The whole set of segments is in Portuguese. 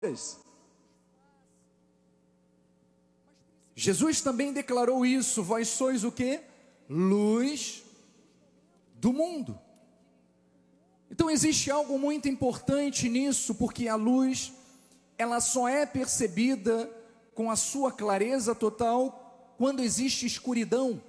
Jesus também declarou isso: vós sois o quê? Luz do mundo. Então existe algo muito importante nisso, porque a luz, ela só é percebida com a sua clareza total quando existe escuridão.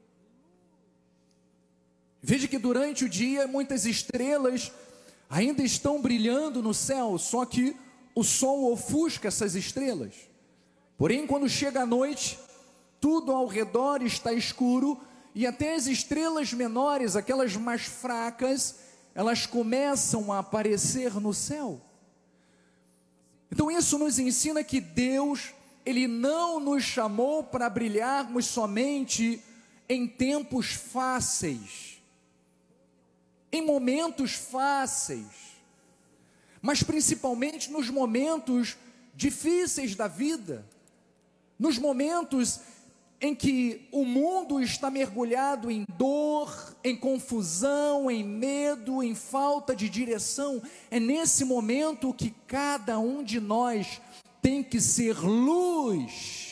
Veja que durante o dia muitas estrelas ainda estão brilhando no céu, só que o sol ofusca essas estrelas. Porém, quando chega a noite, tudo ao redor está escuro e até as estrelas menores, aquelas mais fracas, elas começam a aparecer no céu. Então isso nos ensina que Deus, Ele não nos chamou para brilharmos somente em tempos fáceis, em momentos fáceis, mas principalmente nos momentos difíceis da vida, nos momentos em que o mundo está mergulhado em dor, em confusão, em medo, em falta de direção. É nesse momento que cada um de nós tem que ser luz,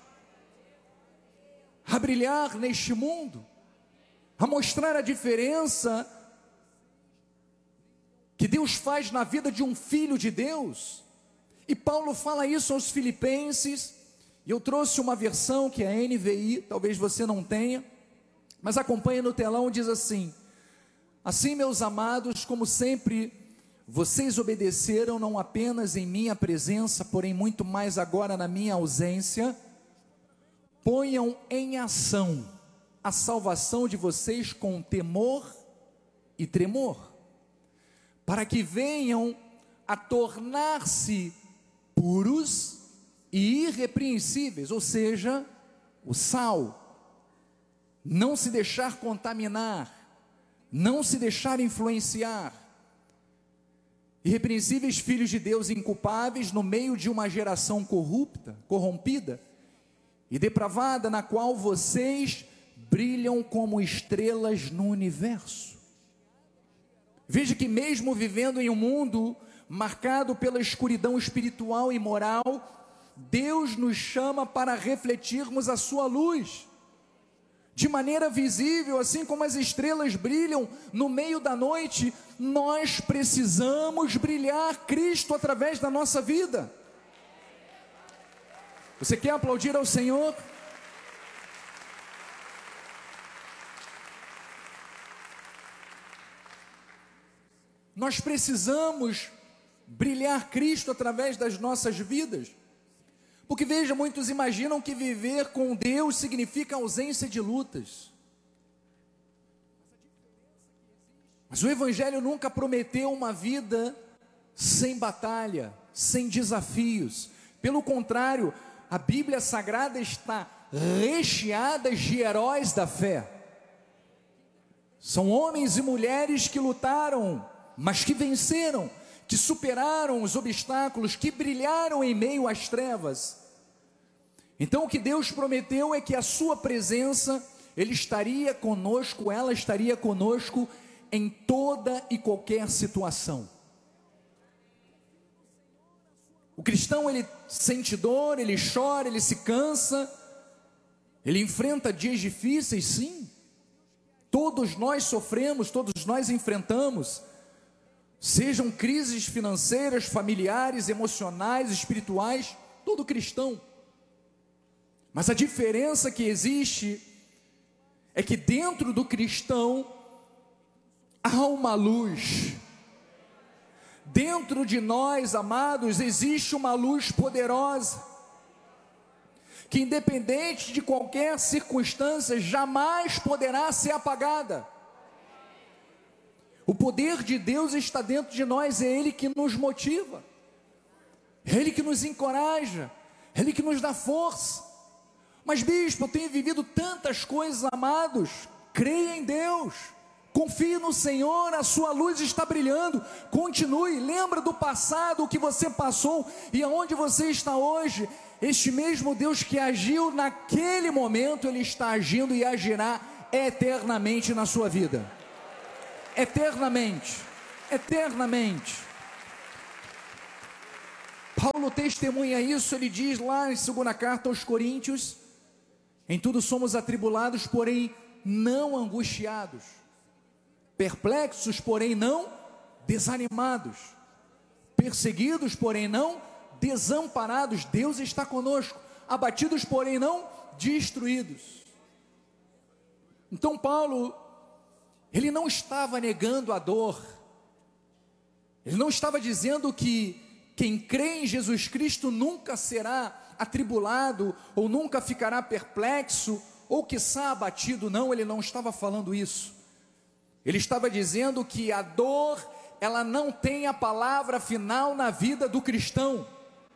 a brilhar neste mundo, a mostrar a diferença que Deus faz na vida de um filho de Deus. E Paulo fala isso aos Filipenses. E eu trouxe uma versão que é a NVI, talvez você não tenha, mas acompanha no telão, diz assim: assim, meus amados, como sempre, vocês obedeceram não apenas em minha presença, porém muito mais agora na minha ausência, ponham em ação a salvação de vocês com temor e tremor, para que venham a tornar-se puros e irrepreensíveis, ou seja, o sal, não se deixar contaminar, não se deixar influenciar, irrepreensíveis filhos de Deus inculpáveis no meio de uma geração corrupta, corrompida e depravada, na qual vocês brilham como estrelas no universo. Veja que mesmo vivendo em um mundo marcado pela escuridão espiritual e moral, Deus nos chama para refletirmos a sua luz, de maneira visível, assim como as estrelas brilham no meio da noite. Nós precisamos brilhar Cristo através da nossa vida. Você quer aplaudir ao Senhor? Nós precisamos brilhar Cristo através das nossas vidas. Porque veja, muitos imaginam que viver com Deus significa ausência de lutas. Mas o Evangelho nunca prometeu uma vida sem batalha, sem desafios. Pelo contrário, a Bíblia Sagrada está recheada de heróis da fé. São homens e mulheres que lutaram, mas que venceram, que superaram os obstáculos, que brilharam em meio às trevas. Então o que Deus prometeu é que a sua presença, Ele estaria conosco, ela estaria conosco em toda e qualquer situação. O cristão, ele sente dor, ele chora, ele se cansa, ele enfrenta dias difíceis, sim. Todos nós sofremos, todos nós enfrentamos, sejam crises financeiras, familiares, emocionais, espirituais, todo cristão. Mas a diferença que existe é que dentro do cristão há uma luz. Dentro de nós, amados, existe uma luz poderosa, que independente de qualquer circunstância, jamais poderá ser apagada. O poder de Deus está dentro de nós, é Ele que nos motiva, é Ele que nos encoraja, é Ele que nos dá força. Mas bispo, eu tenho vivido tantas coisas, amados. Creia em Deus, confie no Senhor, a sua luz está brilhando. Continue, lembra do passado, o que você passou e aonde você está hoje. Este mesmo Deus que agiu naquele momento, Ele está agindo e agirá eternamente na sua vida. Eternamente, eternamente. Paulo testemunha isso, ele diz lá em 2ª carta aos Coríntios: em tudo somos atribulados, porém não angustiados, perplexos, porém não desanimados, perseguidos, porém não desamparados. Deus está conosco. Abatidos, porém não destruídos. Então Paulo, ele não estava negando a dor, ele não estava dizendo que quem crê em Jesus Cristo nunca será atribulado, ou nunca ficará perplexo, ou quiçá abatido. Não, ele não estava falando isso. Ele estava dizendo que a dor, ela não tem a palavra final na vida do cristão.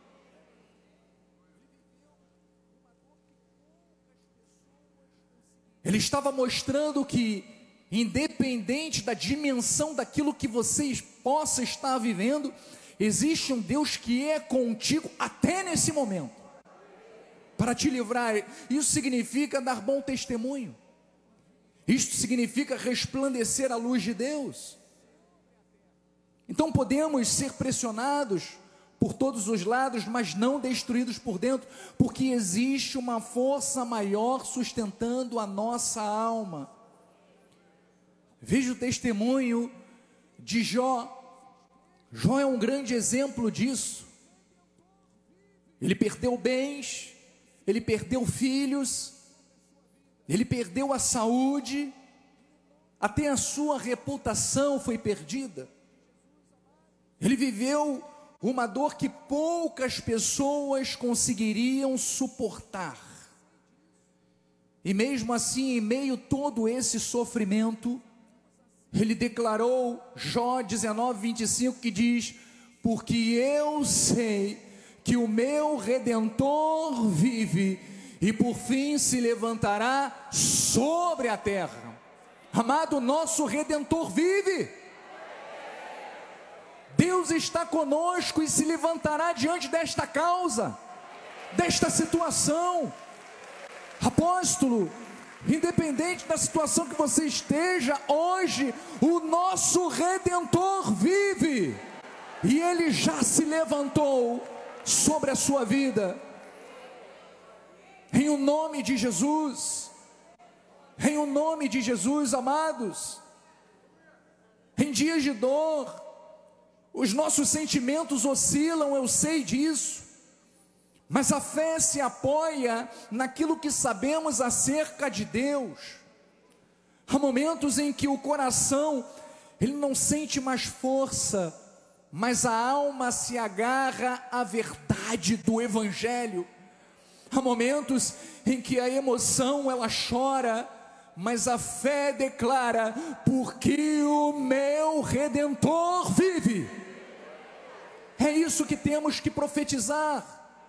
Ele estava mostrando que, independente da dimensão daquilo que vocês possam estar vivendo, existe um Deus que é contigo até nesse momento, para te livrar. Isso significa dar bom testemunho, isto significa resplandecer a luz de Deus. Então podemos ser pressionados por todos os lados, mas não destruídos por dentro, porque existe uma força maior sustentando a nossa alma. Veja o testemunho de Jó. Jó é um grande exemplo disso. Ele perdeu bens, ele perdeu filhos, ele perdeu a saúde, até a sua reputação foi perdida. Ele viveu uma dor que poucas pessoas conseguiriam suportar. E mesmo assim, em meio a todo esse sofrimento, ele declarou, Jó 19:25, que diz: porque eu sei que o meu Redentor vive, e por fim se levantará sobre a terra. Amado, nosso Redentor vive. Deus está conosco e se levantará diante desta causa, desta situação. Apóstolo, independente da situação que você esteja hoje, o nosso Redentor vive, e Ele já se levantou sobre a sua vida. Em o nome de Jesus, em o nome de Jesus, amados, em dias de dor, os nossos sentimentos oscilam, eu sei disso, mas a fé se apoia naquilo que sabemos acerca de Deus. Há momentos em que o coração, ele não sente mais força, mas a alma se agarra à verdade do Evangelho. Há momentos em que a emoção, ela chora, mas a fé declara: porque o meu Redentor vive. É isso que temos que profetizar,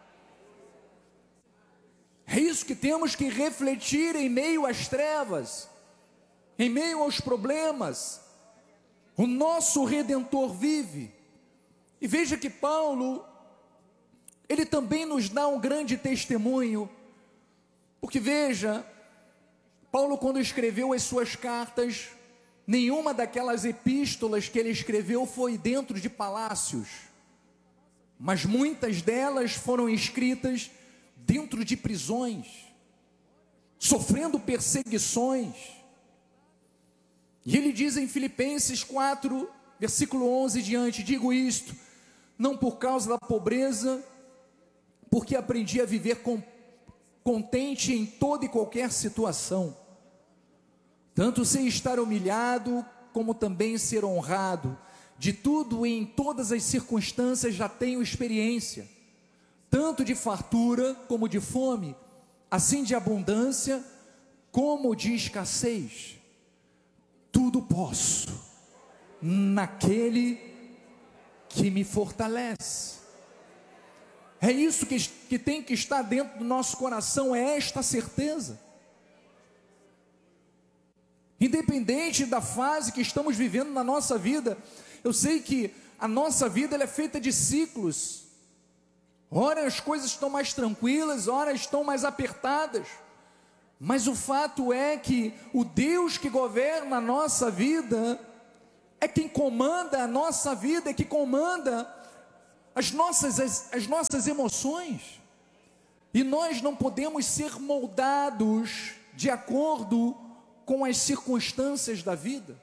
é isso que temos que refletir em meio às trevas, em meio aos problemas. O nosso Redentor vive. E veja que Paulo, ele também nos dá um grande testemunho, porque veja, Paulo, quando escreveu as suas cartas, nenhuma daquelas epístolas que ele escreveu foi dentro de palácios, mas muitas delas foram escritas dentro de prisões, sofrendo perseguições. E ele diz em Filipenses 4, versículo 11 diante: digo isto, não por causa da pobreza, porque aprendi a viver contente em toda e qualquer situação. Tanto sei estar humilhado, como também ser honrado. De tudo e em todas as circunstâncias já tenho experiência, tanto de fartura como de fome, assim de abundância como de escassez. Tudo posso naquele que me fortalece. É isso que tem que estar dentro do nosso coração, é esta certeza. Independente da fase que estamos vivendo na nossa vida, eu sei que a nossa vida, ela é feita de ciclos. Ora as coisas estão mais tranquilas, ora estão mais apertadas, mas o fato é que o Deus que governa a nossa vida é quem comanda a nossa vida, é que comanda as nossas emoções. E nós não podemos ser moldados de acordo com as circunstâncias da vida.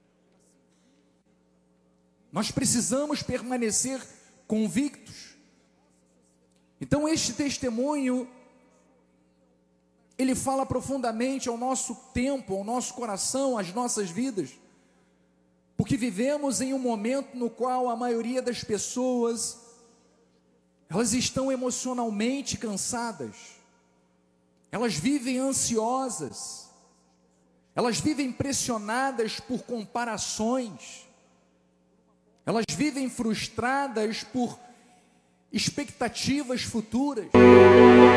Nós precisamos permanecer convictos. Então este testemunho, ele fala profundamente ao nosso tempo, ao nosso coração, às nossas vidas, porque vivemos em um momento no qual a maioria das pessoas, elas estão emocionalmente cansadas, elas vivem ansiosas, elas vivem pressionadas por comparações, elas vivem frustradas por expectativas futuras.